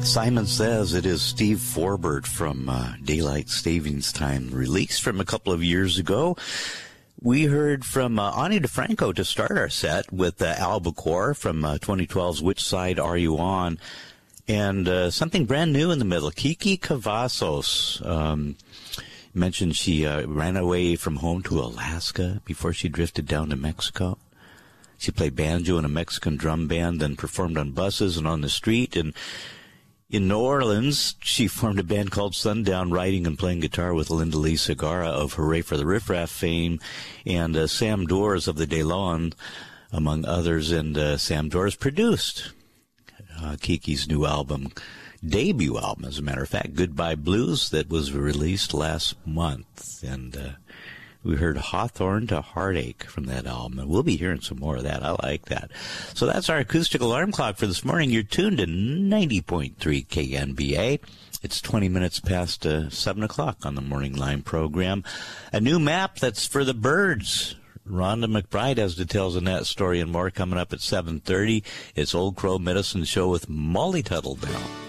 Simon Says it is Steve Forbert from Daylight Savings Time, released from a couple of years ago. We heard from Ani DeFranco to start our set with Albacore from 2012's Which Side Are You On? And something brand new in the middle, Kiki Cavazos. Mentioned she ran away from home to Alaska before she drifted down to Mexico. She played banjo in a Mexican drum band, then performed on buses and on the street. And in New Orleans, she formed a band called Sundown, writing and playing guitar with Linda Lee Segarra of Hooray for the Riff Raff fame, and Sam Doors of the DeLon, among others. And Sam Doors produced Kiki's new album, debut album, as a matter of fact, Goodbye Blues, that was released last month. And we heard Hawthorne to Heartache from that album, and we'll be hearing some more of that. I like that. So that's our acoustic alarm clock for this morning. You're tuned to 90.3 KNBA. It's 20 minutes past 7 o'clock on the Morning Line program. A new map that's for the birds. Rhonda McBride has details on that story and more coming up at 7:30. It's Old Crow Medicine Show with Molly Tuttle now.